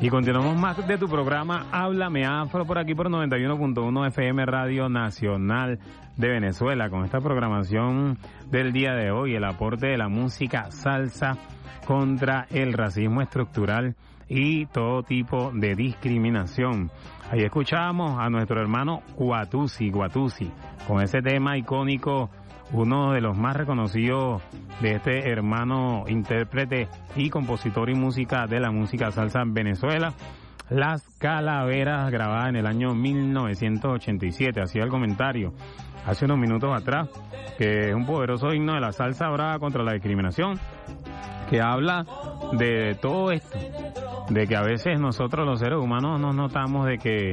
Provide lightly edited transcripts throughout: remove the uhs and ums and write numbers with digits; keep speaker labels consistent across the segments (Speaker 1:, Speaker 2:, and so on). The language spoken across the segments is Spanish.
Speaker 1: Y continuamos más de tu programa Háblame Afro por aquí por 91.1 FM Radio Nacional de Venezuela, con esta programación del día de hoy, el aporte de la música salsa contra el racismo estructural y todo tipo de discriminación. Ahí escuchábamos a nuestro hermano Watusi, con ese tema icónico, uno de los más reconocidos de este hermano intérprete y compositor y música de la música salsa en Venezuela, Las Calaveras, grabada en el año 1987. Hacía el comentario hace unos minutos atrás que es un poderoso himno de la salsa brava contra la discriminación, que habla de todo esto, de que a veces nosotros los seres humanos nos notamos de que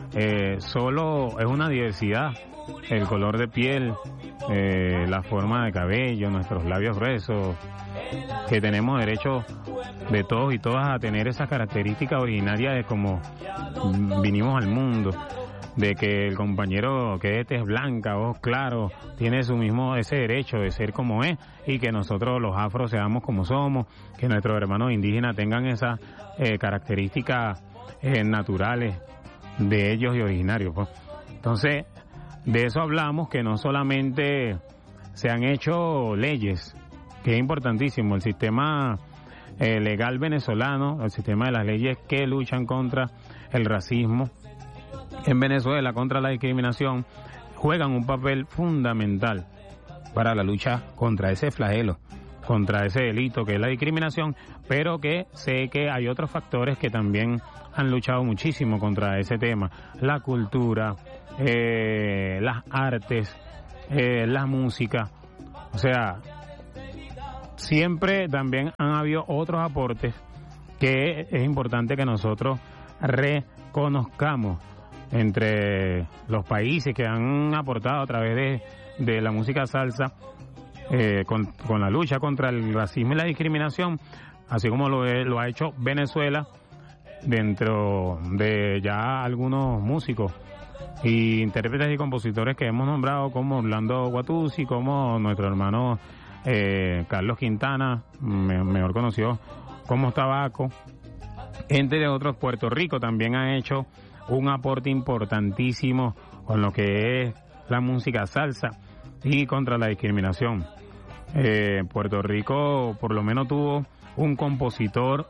Speaker 1: solo es una diversidad, el color de piel, la forma de cabello, nuestros labios gruesos, que tenemos derecho de todos y todas a tener esas características originarias de cómo vinimos al mundo, de que el compañero que es tez blanca, ojos claros, tiene ese derecho de ser como es, y que nosotros los afros seamos como somos, que nuestros hermanos indígenas tengan esas características naturales de ellos y originarios, pues. Entonces, de eso hablamos, que no solamente se han hecho leyes, que es importantísimo, el sistema legal venezolano, el sistema de las leyes que luchan contra el racismo en Venezuela, contra la discriminación, juegan un papel fundamental para la lucha contra ese flagelo, contra ese delito que es la discriminación, pero que sé que hay otros factores que también han luchado muchísimo contra ese tema: la cultura, las artes, la música. O sea, siempre también han habido otros aportes que es importante que nosotros reconozcamos entre los países que han aportado a través de la música salsa con la lucha contra el racismo y la discriminación, así como lo ha hecho Venezuela, dentro de ya algunos músicos y intérpretes y compositores que hemos nombrado, como Orlando Watusi, como nuestro hermano Carlos Quintana, mejor conocido como Tabaco, entre otros. Puerto Rico también ha hecho un aporte importantísimo con lo que es la música salsa y contra la discriminación. Puerto Rico por lo menos tuvo un compositor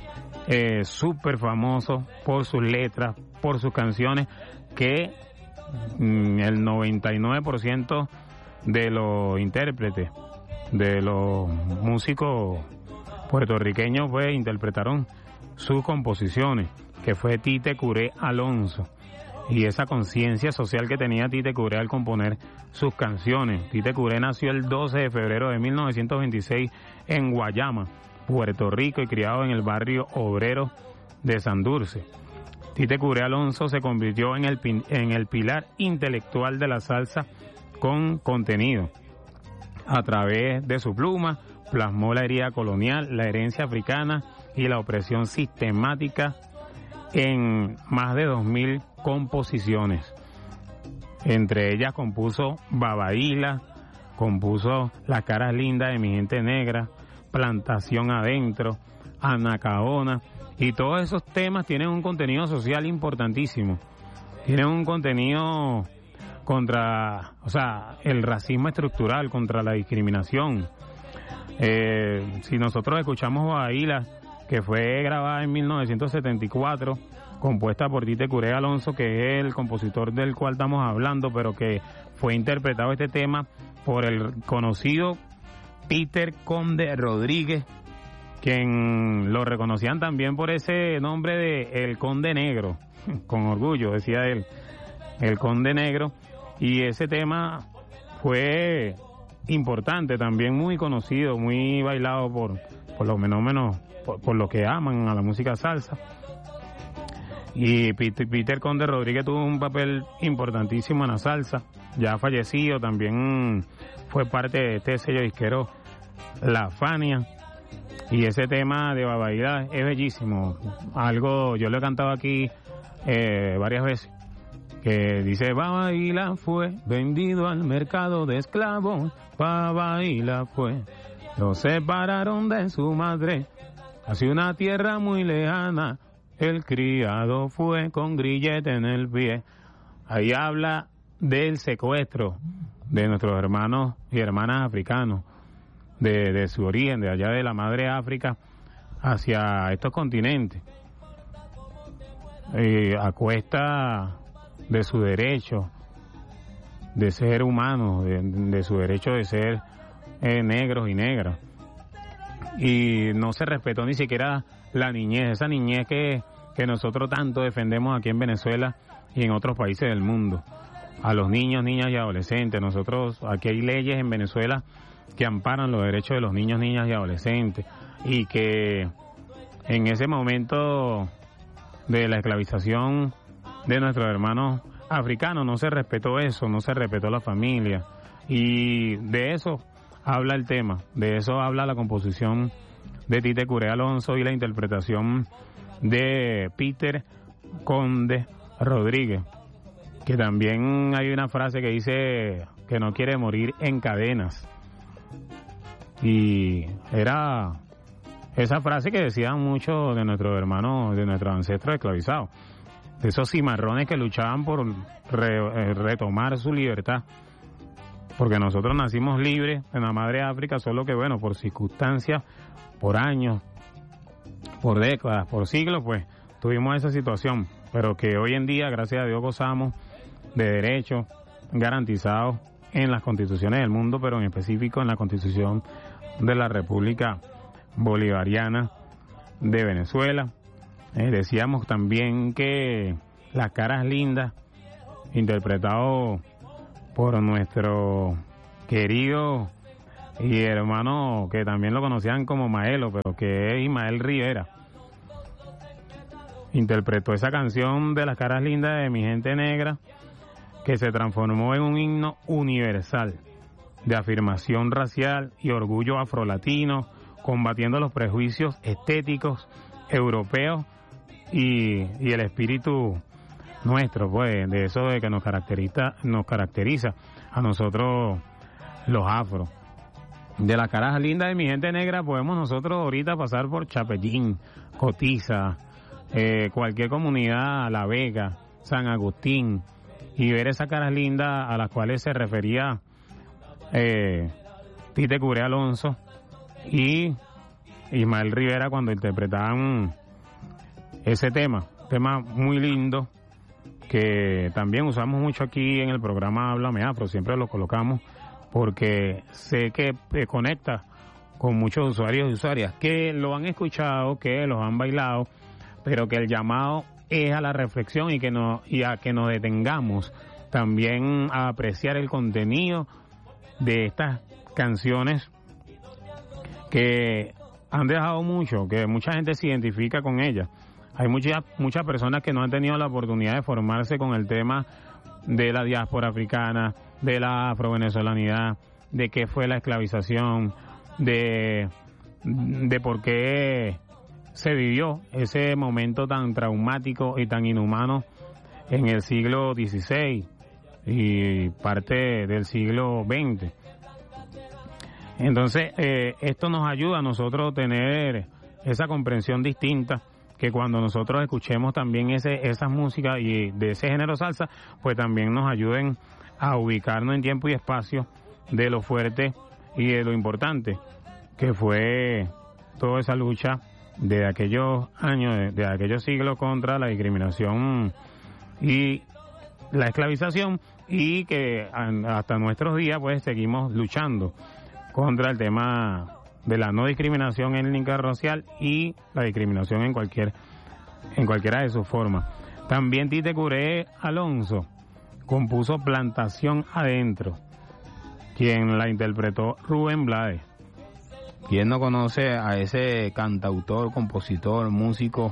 Speaker 1: súper famoso por sus letras, por sus canciones, que el 99% de los intérpretes, de los músicos puertorriqueños, pues interpretaron sus composiciones, que fue Tite Curé Alonso, y esa conciencia social que tenía Tite Curé al componer sus canciones. Tite Curé nació el 12 de febrero de 1926 en Guayama, Puerto Rico, y criado en el barrio obrero de Santurce. Tite Curé Alonso se convirtió en el pilar intelectual de la salsa con contenido. A través de su pluma plasmó la herida colonial, la herencia africana y la opresión sistemática en más de 2.000 composiciones. Entre ellas compuso Babaíla, compuso Las caras lindas de mi gente negra, Plantación adentro, Anacaona, y todos esos temas tienen un contenido social importantísimo. Tienen un contenido contra, el racismo estructural, contra la discriminación. Si nosotros escuchamos Babaíla, que fue grabada en 1974, compuesta por Tite Curé Alonso, que es el compositor del cual estamos hablando, pero que fue interpretado este tema por el conocido Peter Conde Rodríguez, quien lo reconocían también por ese nombre de El Conde Negro, con orgullo decía él, El Conde Negro, y ese tema fue importante, también muy conocido, muy bailado por los fenómenos, por los que aman a la música salsa. Y Peter Conde Rodríguez tuvo un papel importantísimo en la salsa, ya fallecido, también fue parte de este sello disquero La Fania, y ese tema de Babaíla es bellísimo. Algo, yo lo he cantado aquí varias veces, que dice: Babaíla fue vendido al mercado de esclavos, Babaíla fue, lo separaron de su madre hacia una tierra muy lejana, el criado fue con grillete en el pie. Ahí habla del secuestro de nuestros hermanos y hermanas africanos, de su origen, de allá de la madre África, hacia estos continentes, a cuesta de su derecho de ser humanos, de su derecho de ser negros y negras. Y no se respetó ni siquiera la niñez, esa niñez que nosotros tanto defendemos aquí en Venezuela y en otros países del mundo. A los niños, niñas y adolescentes. Nosotros, aquí hay leyes en Venezuela que amparan los derechos de los niños, niñas y adolescentes, y que en ese momento de la esclavización de nuestros hermanos africanos no se respetó eso, no se respetó la familia, y de eso habla el tema, de eso habla la composición de Tite Curé Alonso y la interpretación de Peter Conde Rodríguez, que también hay una frase que dice que no quiere morir en cadenas. Y era esa frase que decían muchos de nuestros hermanos, de nuestros ancestros esclavizados, de esos cimarrones que luchaban por retomar su libertad. Porque nosotros nacimos libres en la madre África, solo que bueno, por circunstancias, por años, por décadas, por siglos, pues tuvimos esa situación. Pero que hoy en día, gracias a Dios, gozamos de derechos garantizados en las constituciones del mundo, pero en específico en la Constitución de la República Bolivariana de Venezuela. Decíamos también que Las Caras Lindas, interpretado por nuestro querido y hermano, que también lo conocían como Maelo, pero que es Ismael Rivera, interpretó esa canción de Las Caras Lindas de Mi Gente Negra, que se transformó en un himno universal de afirmación racial y orgullo afrolatino, combatiendo los prejuicios estéticos europeos y el espíritu nuestro, pues, de eso de que nos caracteriza a nosotros los afros. De Las Caras Lindas de Mi Gente Negra podemos nosotros ahorita pasar por Chapellín, Cotiza, cualquier comunidad, La Vega, San Agustín, y ver esas caras lindas a las cuales se refería Tite Curé Alonso y Ismael Rivera cuando interpretaban ese tema muy lindo, que también usamos mucho aquí en el programa Háblame Afro, siempre lo colocamos porque sé que conecta con muchos usuarios y usuarias que lo han escuchado, que los han bailado, pero que el llamado es a la reflexión y a que nos detengamos también a apreciar el contenido de estas canciones que han dejado mucho, que mucha gente se identifica con ellas. Hay muchas personas que no han tenido la oportunidad de formarse con el tema de la diáspora africana, de la afrovenezolanidad, de qué fue la esclavización, de por qué se vivió ese momento tan traumático y tan inhumano en el siglo XVI y parte del siglo XX. Entonces, esto nos ayuda a nosotros a tener esa comprensión distinta, que cuando nosotros escuchemos también esas músicas y de ese género salsa, pues también nos ayuden a ubicarnos en tiempo y espacio de lo fuerte y de lo importante que fue toda esa lucha de aquellos años, de aquellos siglos contra la discriminación y la esclavización, y que hasta nuestros días pues seguimos luchando contra el tema de la no discriminación en el interracial y la discriminación en cualquiera de sus formas. También Tite Curé Alonso compuso Plantación Adentro, quien la interpretó Rubén Blades. ¿Quién no conoce a ese cantautor, compositor, músico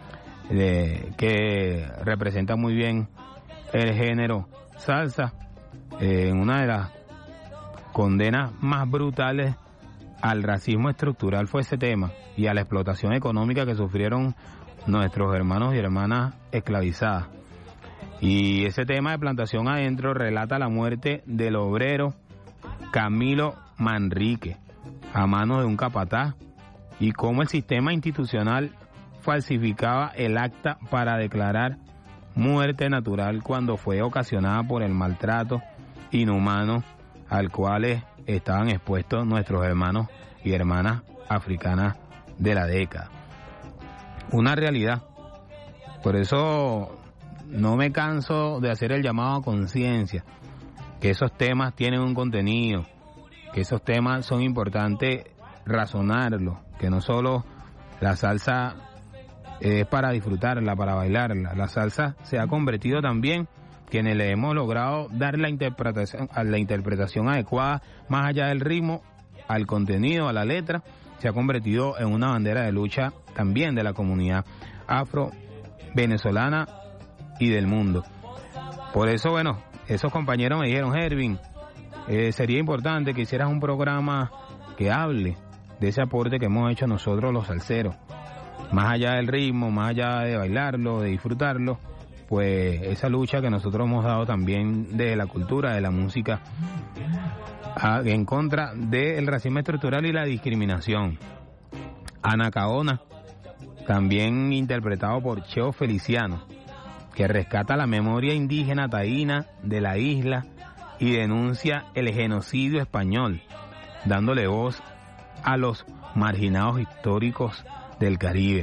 Speaker 1: que representa muy bien el género salsa? Una de las condenas más brutales al racismo estructural fue ese tema, y a la explotación económica que sufrieron nuestros hermanos y hermanas esclavizadas. Y ese tema de Plantación Adentro relata la muerte del obrero Camilo Manrique a manos de un capataz, y cómo el sistema institucional falsificaba el acta para declarar muerte natural cuando fue ocasionada por el maltrato inhumano al cual estaban expuestos nuestros hermanos y hermanas africanas de la década. Una realidad. Por eso no me canso de hacer el llamado a conciencia, que esos temas tienen un contenido, que esos temas son importantes razonarlos, que no solo la salsa es para disfrutarla, para bailarla. La salsa se ha convertido también, quienes le hemos logrado dar la interpretación adecuada, más allá del ritmo, al contenido, a la letra, se ha convertido en una bandera de lucha también de la comunidad afro-venezolana y del mundo. Por eso, bueno, esos compañeros me dijeron, Ervin, sería importante que hicieras un programa que hable de ese aporte que hemos hecho nosotros los salseros. Más allá del ritmo, más allá de bailarlo, de disfrutarlo, pues esa lucha que nosotros hemos dado también de la cultura, de la música, en contra del racismo estructural y la discriminación. Anacaona, también interpretado por Cheo Feliciano, que rescata la memoria indígena taína de la isla y denuncia el genocidio español, dándole voz a los marginados históricos del Caribe.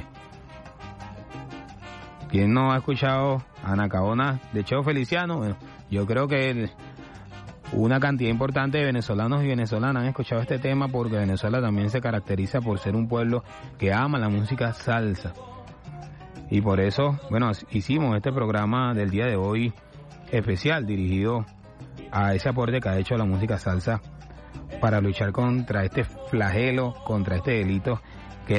Speaker 1: ¿Quién no ha escuchado Anacaona de Cheo Feliciano? Bueno, yo creo que una cantidad importante de venezolanos y venezolanas han escuchado este tema, porque Venezuela también se caracteriza por ser un pueblo que ama la música salsa. Y por eso, bueno, hicimos este programa del día de hoy especial dirigido a ese aporte que ha hecho la música salsa para luchar contra este flagelo, contra este delito